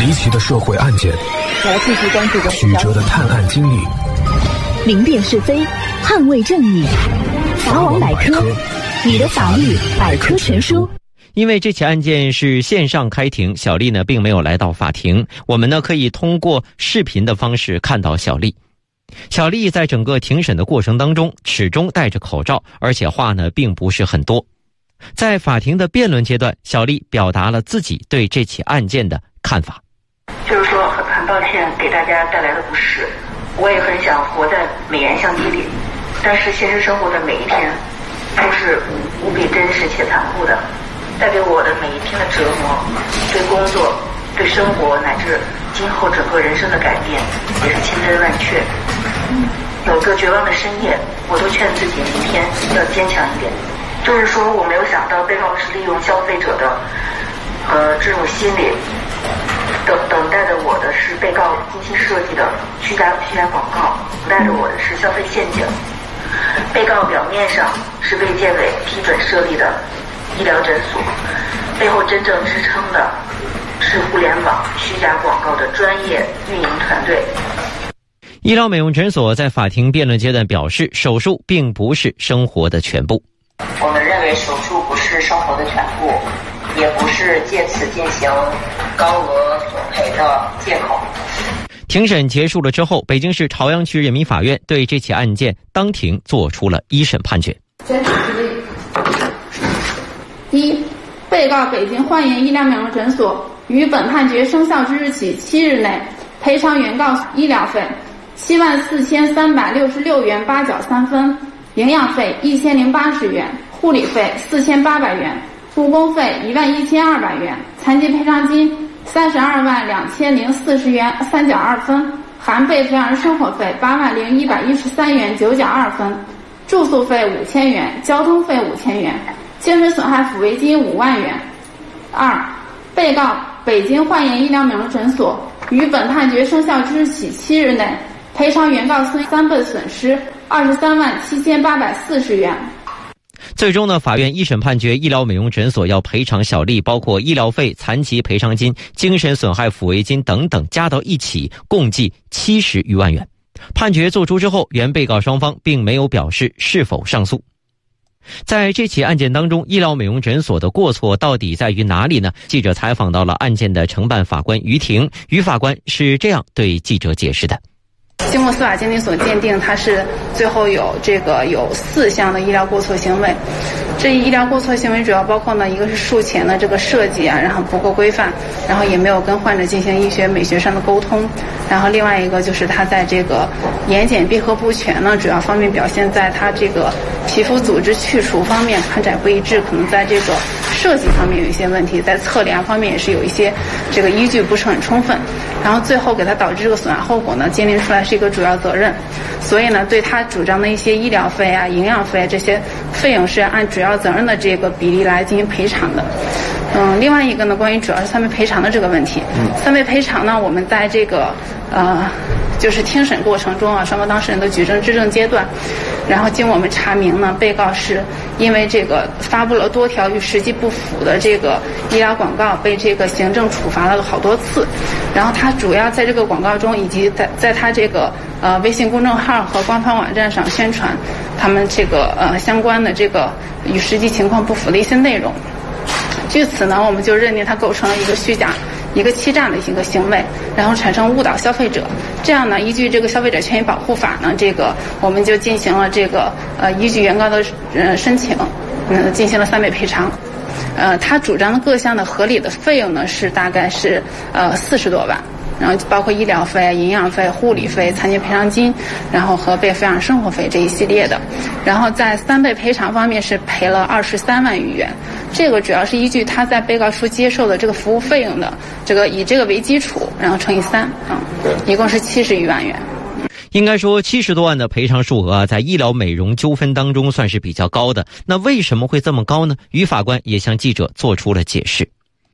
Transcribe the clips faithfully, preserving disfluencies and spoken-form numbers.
离奇的社会案件， 我要继续关注曲折的探案经历， 明辨是非，捍卫正义。法网百科，你的法律百科全书。 因为这起案件是线上开庭，小丽呢并没有来到法庭，我们呢可以通过视频的方式看到小丽。小丽在整个庭审的过程当中始终戴着口罩，而且话呢并不是很多。在法庭的辩论阶段，小丽表达了自己对这起案件的看法。 就是说很很抱歉给大家带来的不适，我也很想活在美颜相机里，但是现实生活的每一天都是无比真实且残酷的，带给我的每一天的折磨，对工作、对生活乃至今后整个人生的改变也是千真万确。有个绝望的深夜，我都劝自己明天要坚强一点。就是说我没有想到被告是利用消费者的呃这种心理，等等待着我的是被告精心设计的虚假虚假广告，等待着我的是消费陷阱。被告表面上是卫健委批准设立的医疗诊所，背后真正支撑的是互联网虚假广告的专业运营团队。 医疗美容诊所在法庭辩论阶段表示，手术并不是生活的全部。 我们认为手术不是生活的全部，也不是借此进行高额索赔的借口。 庭审结束了之后，北京市朝阳区人民法院对这起案件当庭作出了一审判决。 一、被告北京焕颜医疗美容诊所于本判决生效之日起七日内赔偿原告医疗费七万四千三百六十六元八角三分，营养费一千零八十元，护理费四千八百元，误工费一万一千二百元，残疾赔偿金三十二万两千零四十元三角二分，含被赔偿人生活费八万零一百一十三元九角二分，住宿费五千元，交通费五千元，精神损害抚慰金五万元。二、被告北京焕颜医疗美容诊所于本判决生效之日起七日内赔偿原告三倍损失二十三万七千八百四十元。 最终呢，法院一审判决医疗美容诊所要赔偿小丽包括医疗费、残疾赔偿金、精神损害抚慰金等等加到一起，共计七十余万元。判决作出之后，原被告双方并没有表示是否上诉。在这起案件当中，医疗美容诊所的过错到底在于哪里呢？记者采访到了案件的承办法官于婷，于法官是这样对记者解释的。 经过司法鉴定所鉴定，它是最后有这个有四项的医疗过错行为。这一医疗过错行为主要包括呢，一个是术前的这个设计啊，然后不够规范，然后也没有跟患者进行医学美学上的沟通，然后另外一个就是他在这个眼睑闭合不全呢，主要方面表现在他这个皮肤组织去除方面宽窄不一致，可能在这个设计方面有一些问题，在测量方面也是有一些这个依据不是很充分，然后最后给他导致这个损害后果呢，鉴定出来是一个主要责任，所以呢，对他主张的一些医疗费啊、营养费这些费用是按主要责任的这个比例来进行赔偿的。嗯，另外一个呢，关于主要是三倍赔偿的这个问题，嗯、三倍赔偿呢，我们在这个呃，就是听审过程中啊，双方当事人的举证质证阶段，然后经我们查明呢，被告是因为这个发布了多条与实际不符的这个医疗广告，被这个行政处罚了好多次。然后他主要在这个广告中，以及在在他这个呃微信公众号和官方网站上宣传他们这个呃相关的这个与实际情况不符的一些内容。据此呢，我们就认定它构成了一个虚假、一个欺诈的一个行为，然后产生误导消费者。这样呢，依据这个消费者权益保护法呢，这个我们就进行了这个呃依据原告的呃申请，嗯、呃，进行了三倍赔偿。呃，他主张的各项的合理的费用呢是大概是呃四十多万。然后包括医疗费、营养费、护理费、残疾赔偿金，然后和被抚养生活费这一系列的。然后在三倍赔偿方面是赔了二十三万余元，这个主要是依据他在被告处接受的这个服务费用的这个以这个为基础，然后乘以三啊，一共是七十余万元。 应该说七十多万的赔偿数额啊，在医疗美容纠纷当中算是比较高的。那为什么会这么高呢？于法官也向记者做出了解释。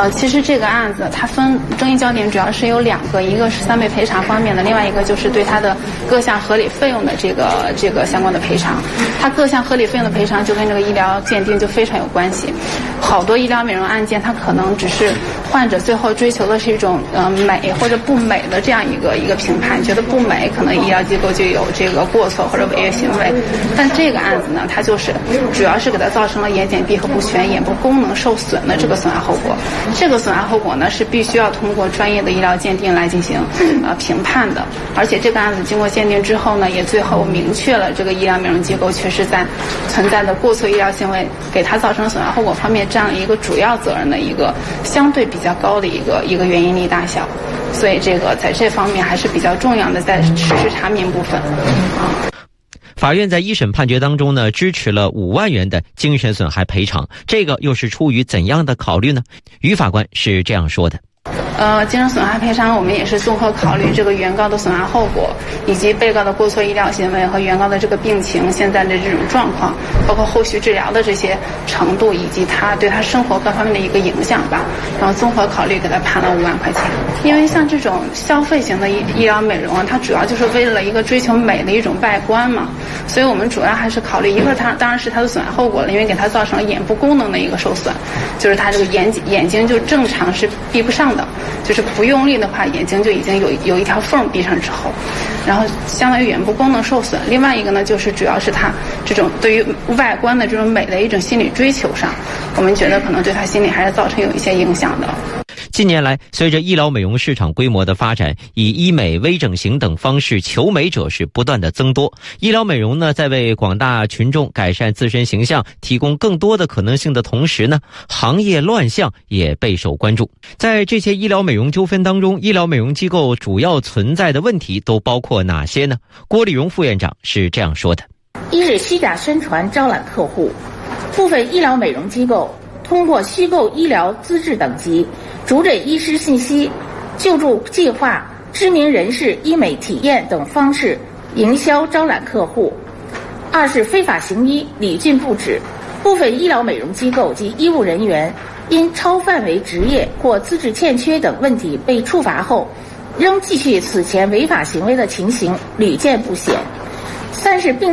呃，其实这个案子它分争议焦点主要是有两个，一个是三倍赔偿方面的，另外一个就是对它的各项合理费用的这个这个相关的赔偿。它各项合理费用的赔偿就跟这个医疗鉴定就非常有关系。好多医疗美容案件，它可能只是患者最后追求的是一种呃美或者不美的这样一个一个评判，觉得不美，可能医疗机构就有这个过错或者违约行为。但这个案子呢，它就是主要是给它造成了眼睑闭合不全、眼部功能受损的这个损害后果。这个损害后果呢是必须要通过专业的医疗鉴定来进行呃评判的，而且这个案子经过鉴定之后呢，也最后明确了这个医疗美容机构确实在存在的过错医疗行为给它造成损害后果方面占了一个主要责任的一个相对比较高的一个一个原因力大小，所以这个在这方面还是比较重要的，在事实查明部分啊。 法院在一审判决当中呢，支持了五万元的精神损害赔偿，这个又是出于怎样的考虑呢？于法官是这样说的。 呃，精神损害赔偿我们也是综合考虑这个原告的损害后果，以及被告的过错医疗行为和原告的这个病情现在的这种状况，包括后续治疗的这些程度，以及他对他生活各方面的一个影响吧。然后综合考虑给他判了五万块钱。因为像这种消费型的医医疗美容啊，它主要就是为了一个追求美的一种外观嘛，所以我们主要还是考虑一个它当然是它的损害后果了，因为给它造成了眼部功能的一个受损，就是它这个眼眼睛就正常是闭不上的。就是不用力的话，眼睛就已经有有一条缝闭上之后，然后相当于眼部功能受损。另外一个呢，就是主要是他这种对于外观的这种美的一种心理追求上，我们觉得可能对他心理还是造成有一些影响的。 近年来，随着医疗美容市场规模的发展，以医美、微整形等方式求美者是不断的增多。医疗美容呢，在为广大群众改善自身形象提供更多的可能性的同时呢，行业乱象也备受关注。在这些医疗美容纠纷当中，医疗美容机构主要存在的问题都包括哪些呢？郭丽蓉副院长是这样说的： 一是虚假宣传招揽客户，部分医疗美容机构通过虚构医疗资质等级、主诊医师信息、救助计划、知名人士医美体验等方式营销招揽客户。二是非法行医屡禁不止，部分医疗美容机构及医务人员因超范围执业或资质欠缺等问题被处罚后，仍继续此前违法行为的情形屡见不鲜。三是并